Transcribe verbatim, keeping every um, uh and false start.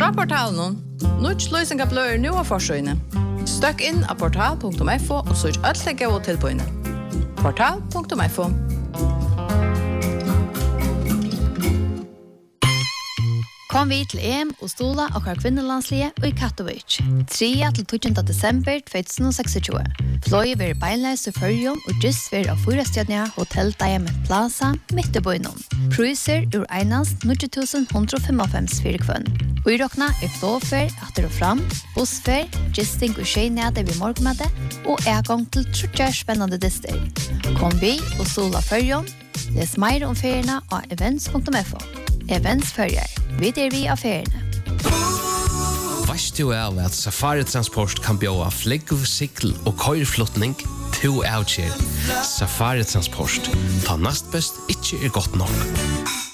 Fra portalen, Nuts løsning av bløyer nå av forsøyene. Støkk inn av portal punktum f o og søk alt det gode tilbøyene. portal punktum f o. Kom vi til E M og stola og har kvinnelandslige og i Katowice. tredje til tjuende desember tjuetusen seksogtjúgu. Fløy ver beinleis til Førjum og just ver av Fyrastjadnia Hotel Diamond Plaza midt i bøynom. Priser ur einast nitjan tusen one hundred fimmoghálvfems fyrir kvønn. Uirokna er flåfer, atter og fram, bussfer, gisting og skjeinede ved morgenmøte og ergang til trutjar spennende dister. Kom vi og stola Førjum. Les mer om feriene av events punktum f o. Events førjer. Vi er vi av feriene. Veist du av at Safari Transport kan bjåa flegg, sikkel og køyrflotning to avkjær. Safari Transport. Ta nast best, ikke er godt nok.